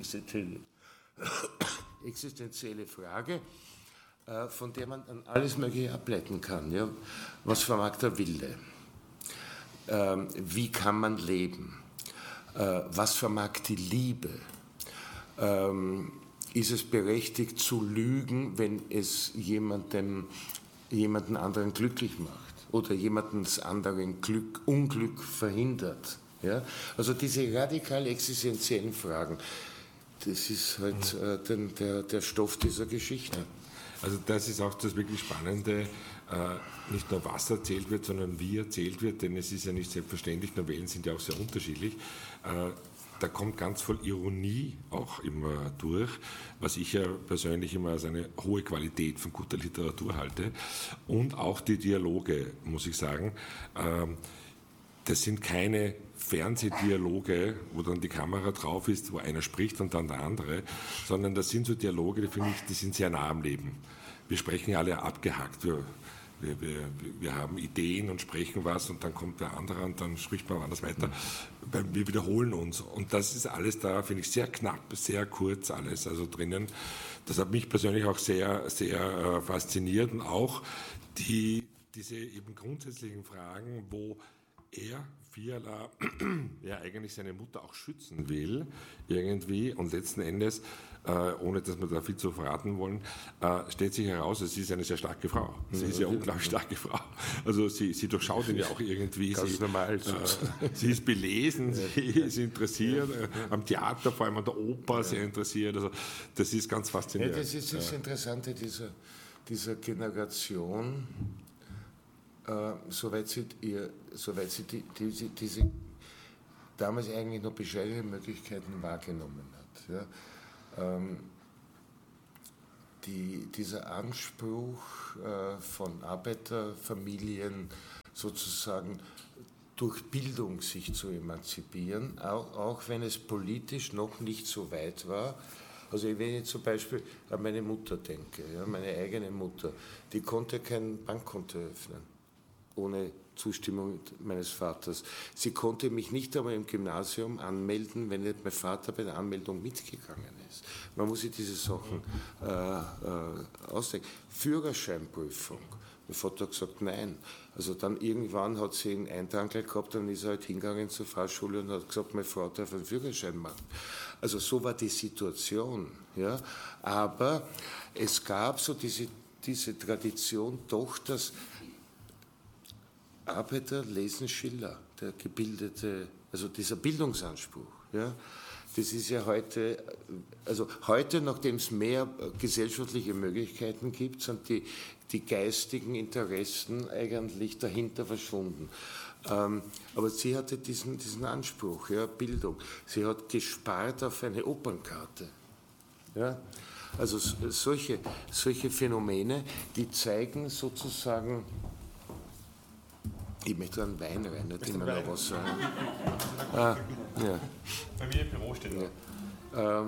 existenzielle Frage, von der man dann alles Mögliche ableiten kann. Ja? Was vermag der Wille? Wie kann man leben? Was vermag die Liebe? Ist es berechtigt zu lügen, wenn es jemanden anderen glücklich macht oder jemandens anderen Unglück verhindert? Ja? Also diese radikal existenziellen Fragen, das ist halt der Stoff dieser Geschichte. Also das ist auch das wirklich Spannende, nicht nur was erzählt wird, sondern wie erzählt wird, denn es ist ja nicht selbstverständlich, Novellen sind ja auch sehr unterschiedlich. Da kommt ganz voll Ironie auch immer durch, was ich ja persönlich immer als eine hohe Qualität von guter Literatur halte. Und auch die Dialoge, muss ich sagen. Das sind keine Fernsehdialoge, wo dann die Kamera drauf ist, wo einer spricht und dann der andere, sondern das sind so Dialoge, die finde ich, die sind sehr nah am Leben. Wir sprechen alle abgehackt. Wir haben Ideen und sprechen was und dann kommt der andere und dann spricht man anders weiter. Wir wiederholen uns und das ist alles da, finde ich, sehr knapp, sehr kurz alles also drinnen. Das hat mich persönlich auch sehr, sehr fasziniert und auch diese eben grundsätzlichen Fragen, wo er, Fiala, ja eigentlich seine Mutter auch schützen will, irgendwie, und letzten Endes, ohne dass wir da viel zu verraten wollen, stellt sich heraus, sie ist eine sehr starke Frau. Sie ist ja eine unglaublich starke Frau. Also sie durchschaut ihn ja auch irgendwie. Ganz normal. Sie ist belesen, sie ist interessiert, am Theater, vor allem an der Oper, sehr interessiert. Also das ist ganz faszinierend. Ja, das ist das Interessante dieser Generation, soweit sie diese damals eigentlich noch bescheidene Möglichkeiten wahrgenommen hat. Ja. Dieser Anspruch von Arbeiterfamilien sozusagen durch Bildung sich zu emanzipieren, auch wenn es politisch noch nicht so weit war. Also wenn ich zum Beispiel an meine Mutter denke, ja, meine eigene Mutter, die konnte kein Bankkonto öffnen, ohne Zustimmung meines Vaters. Sie konnte mich nicht einmal im Gymnasium anmelden, wenn nicht mein Vater bei der Anmeldung mitgegangen ist. Man muss sich diese Sachen ausdenken. Führerscheinprüfung. Mein Vater hat gesagt, nein. Also dann irgendwann hat sie einen Eintrankl gehabt, dann ist er halt hingegangen zur Fahrschule und hat gesagt, meine Frau darf einen Führerschein machen. Also so war die Situation. Ja? Aber es gab so diese Tradition doch, dass Arbeiter lesen Schiller, der gebildete, also dieser Bildungsanspruch. Ja? Das ist ja heute, also heute, nachdem es mehr gesellschaftliche Möglichkeiten gibt, sind die geistigen Interessen eigentlich dahinter verschwunden. Aber sie hatte diesen Anspruch, ja, Bildung. Sie hat gespart auf eine Opernkarte. Ja? Also solche Phänomene, die zeigen sozusagen, ich möchte einen Wein rein, nicht immer noch was sagen. Ja. Bei mir im Büro steht ja.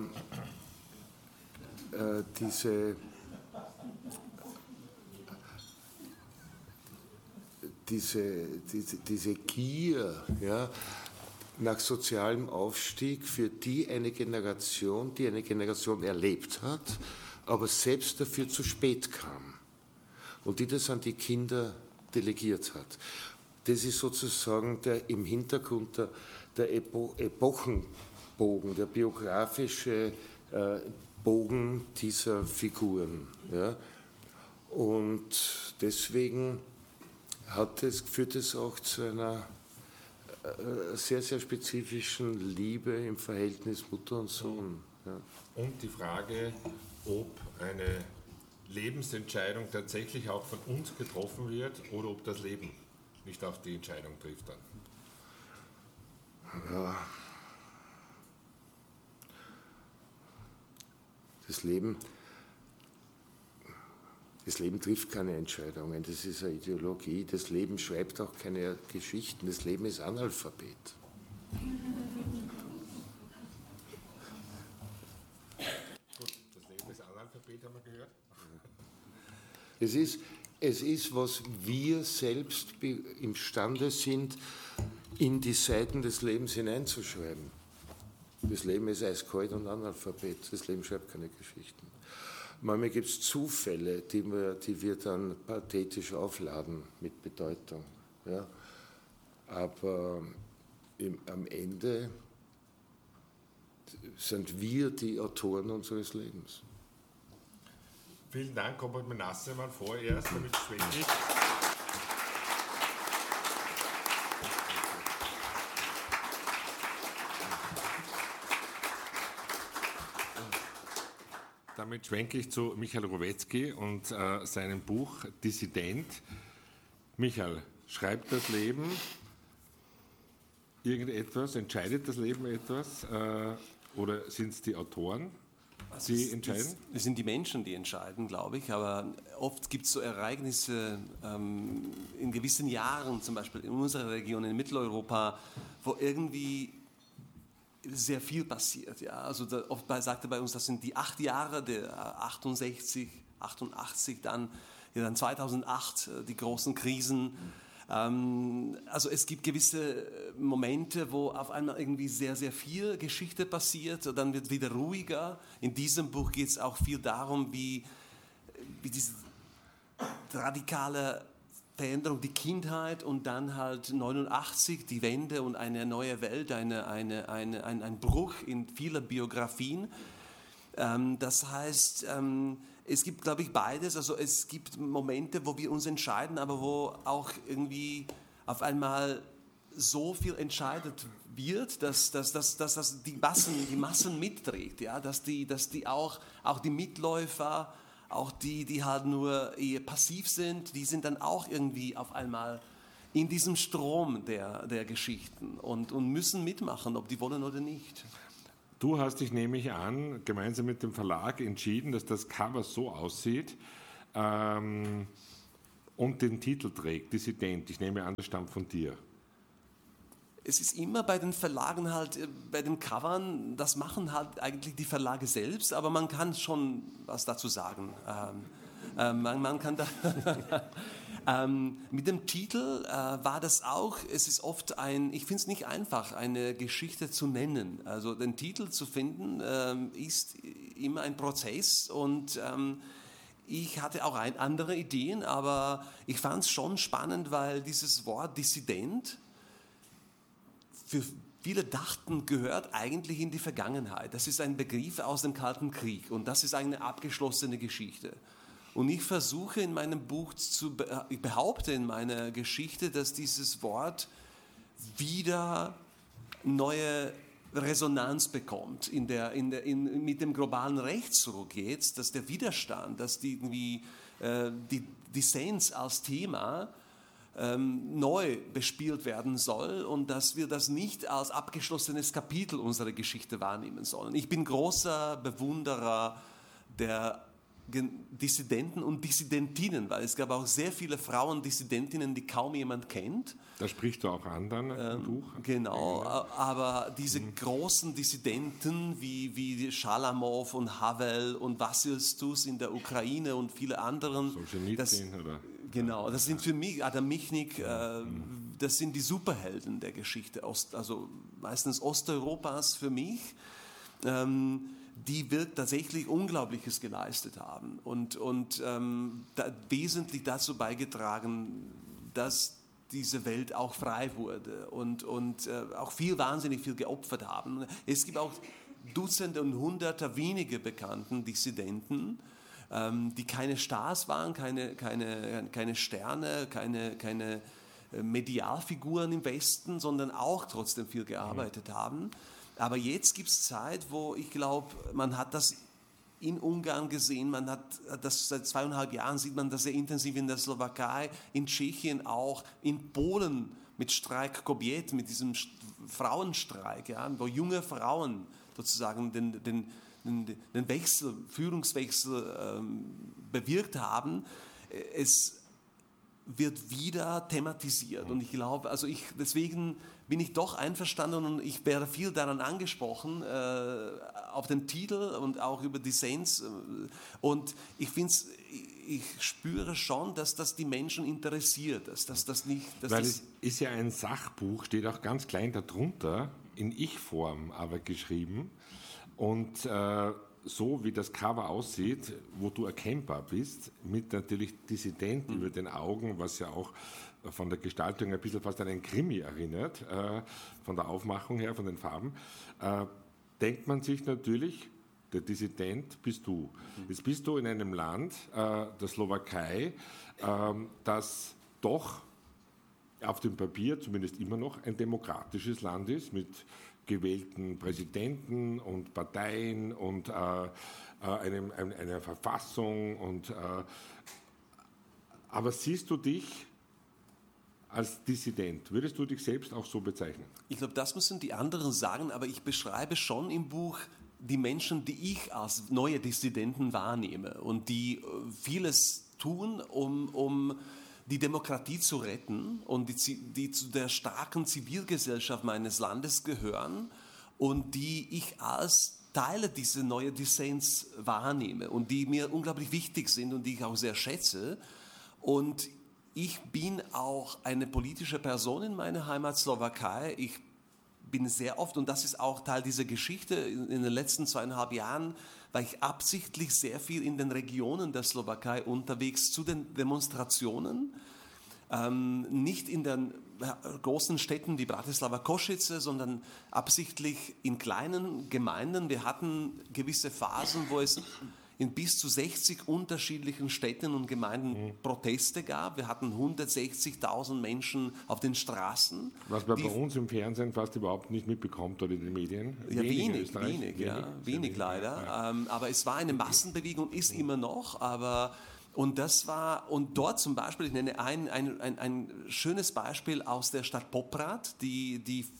Diese Gier, ja, nach sozialem Aufstieg, für die eine Generation erlebt hat, aber selbst dafür zu spät kam und die das an die Kinder delegiert hat. Das ist sozusagen im Hintergrund der Epochenbogen, der biografische Bogen dieser Figuren. Ja? Und deswegen führt es auch zu einer sehr, sehr spezifischen Liebe im Verhältnis Mutter und Sohn. Ja. Und die Frage, ob eine Lebensentscheidung tatsächlich auch von uns getroffen wird oder ob das Leben nicht auch die Entscheidung trifft dann. Ja. Das Leben trifft keine Entscheidungen, das ist eine Ideologie. Das Leben schreibt auch keine Geschichten, das Leben ist Analphabet. Gut, das Leben ist Analphabet, haben wir gehört. Es ist, was wir selbst imstande sind, in die Seiten des Lebens hineinzuschreiben. Das Leben ist eiskalt und Analphabet. Das Leben schreibt keine Geschichten. Manchmal gibt es Zufälle, die wir dann pathetisch aufladen mit Bedeutung. Ja? Aber am Ende sind wir die Autoren unseres Lebens. Vielen Dank, Robert Menassemann, vorerst, damit schwenke ich. Damit schwenke ich zu Michael Rowetzky und seinem Buch Dissident. Michael, schreibt das Leben irgendetwas, entscheidet das Leben etwas oder sind es die Autoren, die entscheiden? Es sind die Menschen, die entscheiden, glaube ich, aber oft gibt es so Ereignisse in gewissen Jahren, zum Beispiel in unserer Region, in Mitteleuropa, wo irgendwie sehr viel passiert. Ja? Also oft sagte bei uns, das sind die 8 Jahre, der 68, 88, dann 2008 die großen Krisen. Also es gibt gewisse Momente, wo auf einmal irgendwie sehr, sehr viel Geschichte passiert, und dann wird wieder ruhiger. In diesem Buch geht es auch viel darum, wie diese radikale Veränderung, die Kindheit und dann halt 89, die Wende und eine neue Welt, ein Bruch in vieler Biografien. Das heißt, es gibt, glaube ich, beides. Also es gibt Momente, wo wir uns entscheiden, aber wo auch irgendwie auf einmal so viel entscheidet wird, dass die Massen mitträgt, ja? dass die auch die Mitläufer auch die halt nur eher passiv sind, die sind dann auch irgendwie auf einmal in diesem Strom der Geschichten und müssen mitmachen, ob die wollen oder nicht. Du hast dich, nehme ich an, gemeinsam mit dem Verlag entschieden, dass das Cover so aussieht und den Titel trägt, Dissident. Ich nehme an, das stammt von dir. Es ist immer bei den Verlagen halt, bei den Covern, das machen halt eigentlich die Verlage selbst, aber man kann schon was dazu sagen. Man kann da mit dem Titel war das auch, es ist oft ich finde es nicht einfach, eine Geschichte zu nennen. Also den Titel zu finden ist immer ein Prozess und ich hatte auch andere Ideen, aber ich fand es schon spannend, weil dieses Wort Dissident für viele dachten, gehört eigentlich in die Vergangenheit. Das ist ein Begriff aus dem Kalten Krieg und das ist eine abgeschlossene Geschichte. Und ich versuche in meinem Buch ich behaupte in meiner Geschichte, dass dieses Wort wieder neue Resonanz bekommt mit dem globalen Rechtsruck jetzt, dass der Widerstand, dass die Dissens als Thema neu bespielt werden soll und dass wir das nicht als abgeschlossenes Kapitel unserer Geschichte wahrnehmen sollen. Ich bin großer Bewunderer der Dissidenten und Dissidentinnen, weil es gab auch sehr viele Frauen-Dissidentinnen, die kaum jemand kennt. Da sprichst du auch an dann im Buch. Genau, aber diese großen Dissidenten wie Schalamow und Havel und Wassilstus in der Ukraine und viele anderen. Solzhenitsyn, oder? Genau, das sind für mich, Adam Michnik, das sind die Superhelden der Geschichte, also meistens Osteuropas für mich, die tatsächlich Unglaubliches geleistet haben und wesentlich dazu beigetragen, dass diese Welt auch frei wurde und auch wahnsinnig viel geopfert haben. Es gibt auch Dutzende und Hunderte wenige bekannten Dissidenten, die keine Stars waren, keine Sterne, keine Medialfiguren im Westen, sondern auch trotzdem viel gearbeitet haben. Aber jetzt gibt es Zeit, wo ich glaube, man hat das in Ungarn gesehen, man hat das seit 2,5 Jahren, sieht man das sehr intensiv in der Slowakei, in Tschechien auch, in Polen mit Streik Kobiet, mit diesem Frauenstreik, ja, wo junge Frauen sozusagen den Führungswechsel bewirkt haben. Es wird wieder thematisiert und ich glaube, deswegen bin ich doch einverstanden und ich werde viel daran angesprochen, auf den Titel und auch über Dissens und ich spüre schon, dass das die Menschen interessiert, dass das nicht... Weil es ist ja ein Sachbuch, steht auch ganz klein darunter, in Ich-Form aber geschrieben und so wie das Cover aussieht, wo du erkennbar bist, mit natürlich Dissident über den Augen, was ja auch von der Gestaltung ein bisschen fast an einen Krimi erinnert, von der Aufmachung her, von den Farben, denkt man sich natürlich, der Dissident bist du. Jetzt bist du in einem Land, der Slowakei, das doch auf dem Papier zumindest immer noch ein demokratisches Land ist, mit gewählten Präsidenten und Parteien und einer Verfassung. Aber siehst du dich als Dissident? Würdest du dich selbst auch so bezeichnen? Ich glaube, das müssen die anderen sagen, aber ich beschreibe schon im Buch die Menschen, die ich als neue Dissidenten wahrnehme und die vieles tun, um die Demokratie zu retten und die zu der starken Zivilgesellschaft meines Landes gehören und die ich als Teile dieser neuen Dissens wahrnehme und die mir unglaublich wichtig sind und die ich auch sehr schätze. Und ich bin auch eine politische Person in meiner Heimat Slowakei. Ich bin sehr oft, und das ist auch Teil dieser Geschichte, in den letzten 2,5 Jahren war ich absichtlich sehr viel in den Regionen der Slowakei unterwegs zu den Demonstrationen. Nicht in den großen Städten wie Bratislava, Košice, sondern absichtlich in kleinen Gemeinden. Wir hatten gewisse Phasen, wo es in bis zu 60 unterschiedlichen Städten und Gemeinden Proteste gab. Wir hatten 160.000 Menschen auf den Straßen. Was man bei uns im Fernsehen fast überhaupt nicht mitbekommt oder in den Medien. Ja, wenig leider. Ja. Aber es war eine Massenbewegung, ist immer noch. Und dort zum Beispiel, ich nenne ein schönes Beispiel aus der Stadt Poprad, die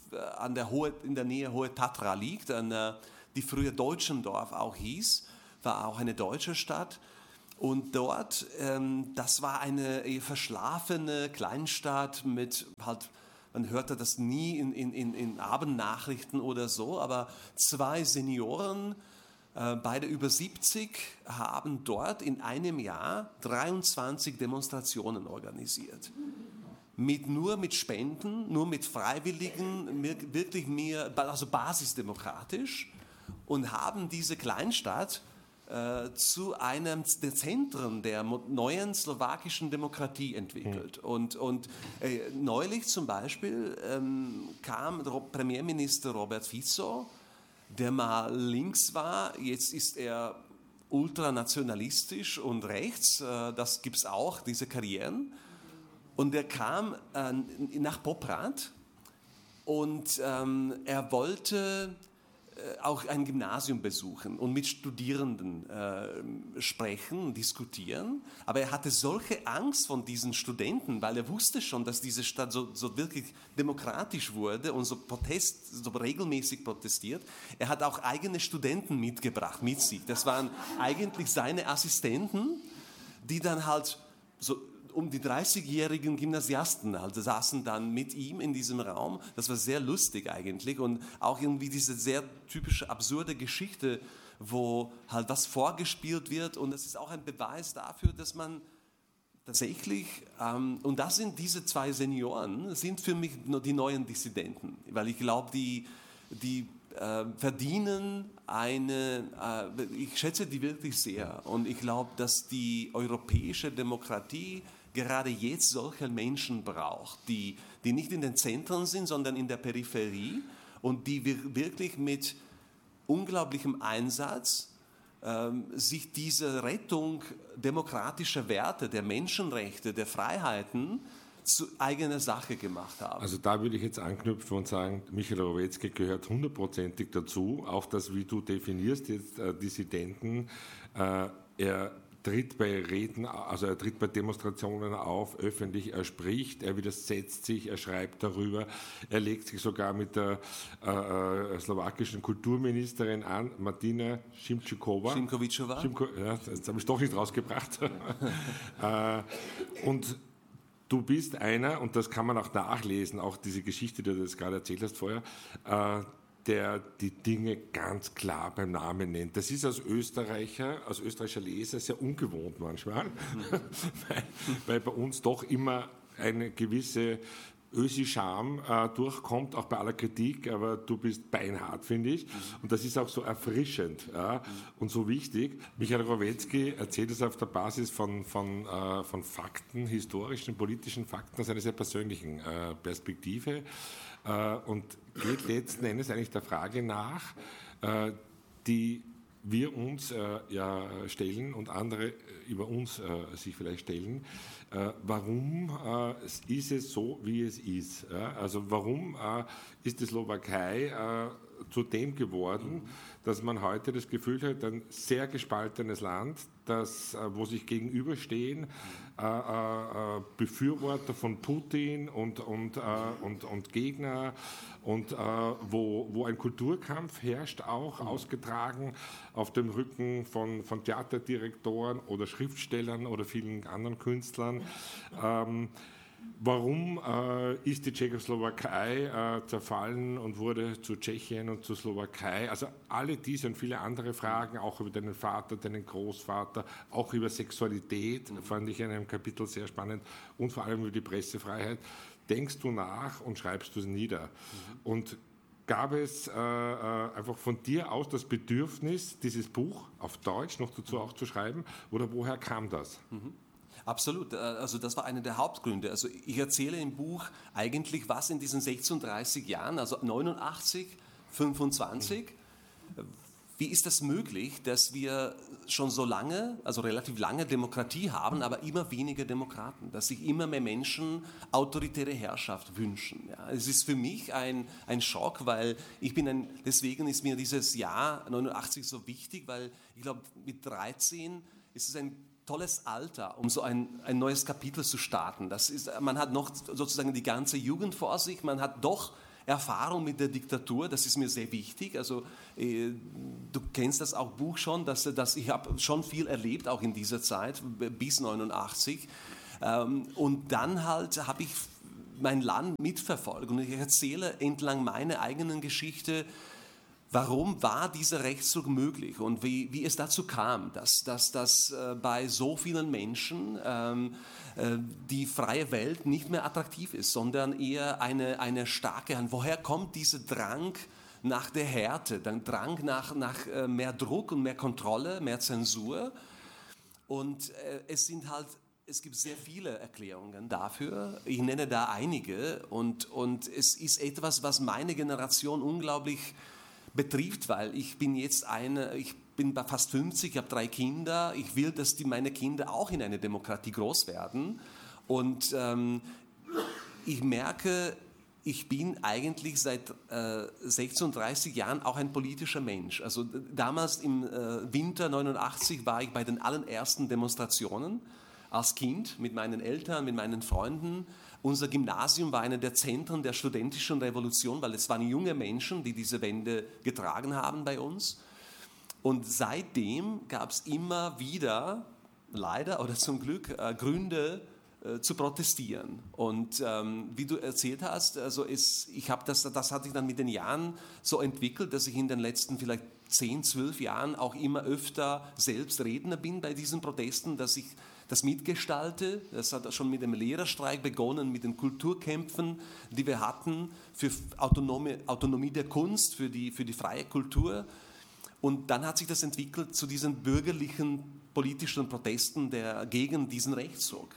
in der Nähe Hohe Tatra liegt, die früher Deutschendorf auch hieß, war auch eine deutsche Stadt. Und dort, das war eine eher verschlafene Kleinstadt mit halt, man hörte das nie in Abendnachrichten oder so, aber 2 Senioren, beide über 70, haben dort in einem Jahr 23 Demonstrationen organisiert. Nur mit Spenden, nur mit Freiwilligen, wirklich also basisdemokratisch, und haben diese Kleinstadt zu einem der Zentren der neuen slowakischen Demokratie entwickelt. Und neulich zum Beispiel kam Premierminister Robert Fico, der mal links war, jetzt ist er ultranationalistisch und rechts, das gibt es auch, diese Karrieren. Und er kam nach Poprad und er wollte auch ein Gymnasium besuchen und mit Studierenden sprechen, diskutieren. Aber er hatte solche Angst von diesen Studenten, weil er wusste schon, dass diese Stadt so wirklich demokratisch wurde und so regelmäßig protestiert. Er hat auch eigene Studenten mitgebracht mit sich. Das waren eigentlich seine Assistenten, die dann halt so um die 30-jährigen Gymnasiasten halt saßen dann mit ihm in diesem Raum. Das war sehr lustig eigentlich und auch irgendwie diese sehr typische absurde Geschichte, wo halt was vorgespielt wird, und das ist auch ein Beweis dafür, dass man tatsächlich, und das sind diese 2 Senioren, sind für mich die neuen Dissidenten, weil ich glaube, die verdienen ich schätze die wirklich sehr, und ich glaube, dass die europäische Demokratie gerade jetzt solche Menschen braucht, die nicht in den Zentren sind, sondern in der Peripherie, und die wirklich mit unglaublichem Einsatz sich diese Rettung demokratischer Werte, der Menschenrechte, der Freiheiten zu eigener Sache gemacht haben. Also da würde ich jetzt anknüpfen und sagen, Michael Rowetzki gehört 100%ig dazu, auch das, wie du definierst jetzt Dissidenten. Er tritt bei Reden, also er tritt bei Demonstrationen auf, öffentlich, er spricht, er widersetzt sich, er schreibt darüber, er legt sich sogar mit der slowakischen Kulturministerin an, Martina Šimkovičová. Ja, das habe ich doch nicht rausgebracht. Und du bist einer, und das kann man auch nachlesen, auch diese Geschichte, die du das gerade erzählt hast vorher, der die Dinge ganz klar beim Namen nennt. Das ist als österreichischer Leser sehr ungewohnt manchmal, weil bei uns doch immer eine gewisse Ösi-Charme durchkommt, auch bei aller Kritik, aber du bist beinhart, finde ich. Und das ist auch so erfrischend und so wichtig. Michael Rowetzki erzählt es auf der Basis von Fakten, historischen, politischen Fakten, aus einer sehr persönlichen Perspektive, und geht letzten Endes eigentlich der Frage nach, die wir uns stellen und andere über uns sich vielleicht stellen. Warum ist es so, wie es ist? Also warum ist die Slowakei zu dem geworden, dass man heute das Gefühl hat, ein sehr gespaltenes Land, wo sich gegenüberstehen Befürworter von Putin und Gegner, und wo ein Kulturkampf herrscht, auch ausgetragen auf dem Rücken von Theaterdirektoren oder Schriftstellern oder vielen anderen Künstlern. Warum ist die Tschechoslowakei zerfallen und wurde zu Tschechien und zu Slowakei? Also alle diese und viele andere Fragen, auch über deinen Vater, deinen Großvater, auch über Sexualität, fand ich in einem Kapitel sehr spannend, und vor allem über die Pressefreiheit. Denkst du nach und schreibst du es nieder? Und gab es einfach von dir aus das Bedürfnis, dieses Buch auf Deutsch noch dazu auch zu schreiben, oder woher kam das? Absolut, also das war einer der Hauptgründe. Also ich erzähle im Buch eigentlich, was in diesen 36 Jahren, also 89, 25, wie ist das möglich, dass wir schon so lange, also relativ lange Demokratie haben, aber immer weniger Demokraten, dass sich immer mehr Menschen autoritäre Herrschaft wünschen. Ja. Es ist für mich ein Schock, weil deswegen ist mir dieses Jahr 89 so wichtig, weil ich glaube, mit 13 ist es ein tolles Alter, um so ein neues Kapitel zu starten. Man hat noch sozusagen die ganze Jugend vor sich, man hat doch Erfahrung mit der Diktatur, das ist mir sehr wichtig. Also du kennst das auch Buch schon, dass ich habe schon viel erlebt, auch in dieser Zeit, bis 89. Und dann halt habe ich mein Land mitverfolgt und ich erzähle entlang meiner eigenen Geschichte, warum war dieser Rechtszug möglich und wie es dazu kam, dass bei so vielen Menschen die freie Welt nicht mehr attraktiv ist, sondern eher eine starke Hand. Woher kommt dieser Drang nach der Härte, der Drang nach mehr Druck und mehr Kontrolle, mehr Zensur? Und es gibt sehr viele Erklärungen dafür. Ich nenne da einige und es ist etwas, was meine Generation unglaublich betrifft, weil ich bin fast 50, ich habe 3 Kinder. Ich will, dass meine Kinder auch in einer Demokratie groß werden. Und ich merke, ich bin eigentlich seit 36 Jahren auch ein politischer Mensch. Also damals im Winter 89 war ich bei den allerersten Demonstrationen als Kind mit meinen Eltern, mit meinen Freunden. Unser Gymnasium war einer der Zentren der studentischen Revolution, weil es waren junge Menschen, die diese Wende getragen haben bei uns. Und seitdem gab es immer wieder, leider oder zum Glück, Gründe zu protestieren. Und wie du erzählt hast, also das hat sich dann mit den Jahren so entwickelt, dass ich in den letzten vielleicht 10, 12 Jahren auch immer öfter selbst Redner bin bei diesen Protesten, dass ich das mitgestalte. Das hat schon mit dem Lehrerstreik begonnen, mit den Kulturkämpfen, die wir hatten für Autonomie der Kunst, für die freie Kultur. Und dann hat sich das entwickelt zu diesen bürgerlichen politischen Protesten gegen diesen Rechtszug.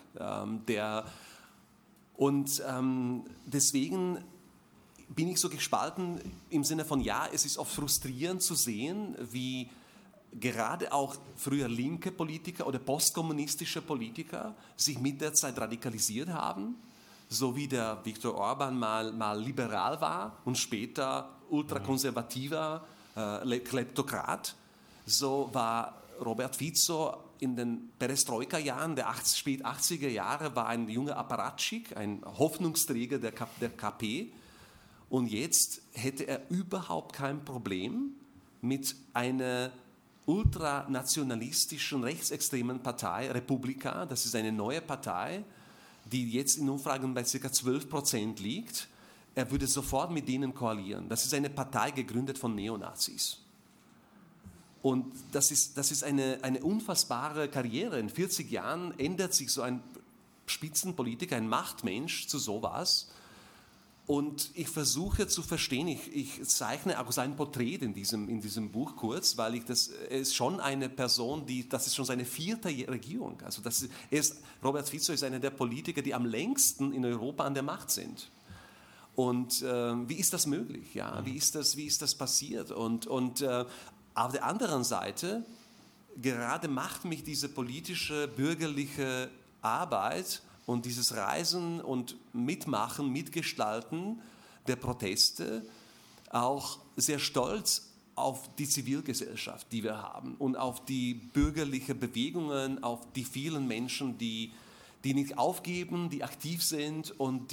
Deswegen bin ich so gespalten im Sinne von, ja, es ist oft frustrierend zu sehen, wie gerade auch früher linke Politiker oder postkommunistische Politiker sich mit der Zeit radikalisiert haben, so wie der Viktor Orban mal liberal war und später ultrakonservativer Kleptokrat. So war Robert Fico in den Perestroika-Jahren der spät 80er Jahre war ein junger Apparatschik, ein Hoffnungsträger der KP. Und jetzt hätte er überhaupt kein Problem mit einer ultranationalistischen, rechtsextremen Partei, Republika, das ist eine neue Partei, die jetzt in Umfragen bei ca. 12% liegt. Er würde sofort mit denen koalieren. Das ist eine Partei gegründet von Neonazis. Und das ist eine unfassbare Karriere. In 40 Jahren ändert sich so ein Spitzenpolitiker, ein Machtmensch zu sowas. Und ich versuche zu verstehen, ich zeichne auch sein Porträt in diesem Buch kurz, weil er ist schon eine Person, das ist schon seine 4. Regierung. Also Robert Fico ist einer der Politiker, die am längsten in Europa an der Macht sind. Und wie ist das möglich? Ja? Wie ist das passiert? Und auf der anderen Seite, gerade macht mich diese politische, bürgerliche Arbeit und dieses Reisen und Mitmachen, Mitgestalten der Proteste auch sehr stolz auf die Zivilgesellschaft, die wir haben und auf die bürgerlichen Bewegungen, auf die vielen Menschen, die nicht aufgeben, die aktiv sind und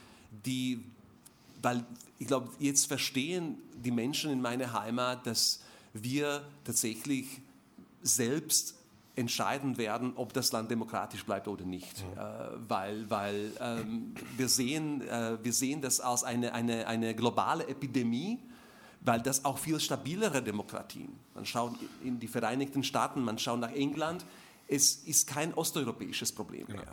weil ich glaube, jetzt verstehen die Menschen in meiner Heimat, dass wir tatsächlich selbst entscheiden werden, ob das Land demokratisch bleibt oder nicht. Weil wir sehen das als eine globale Epidemie, weil das auch viel stabilere Demokratien. Man schaut in die Vereinigten Staaten, man schaut nach England. Es ist kein osteuropäisches Problem mehr.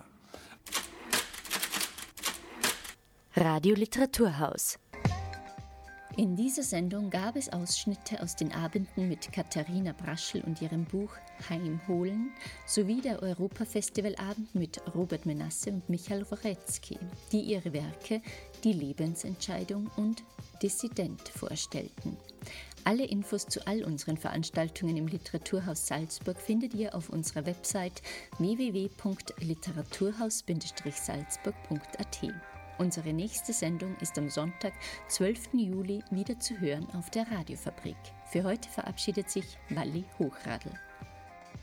Radio Literaturhaus. In dieser Sendung gab es Ausschnitte aus den Abenden mit Katharina Braschl und ihrem Buch Heimholen sowie der Europafestivalabend mit Robert Menasse und Michael Worecki, die ihre Werke Die Lebensentscheidung und Dissident vorstellten. Alle Infos zu all unseren Veranstaltungen im Literaturhaus Salzburg findet ihr auf unserer Website www.literaturhaus-salzburg.at. Unsere nächste Sendung ist am Sonntag, 12. Juli, wieder zu hören auf der Radiofabrik. Für heute verabschiedet sich Walli Hochradl.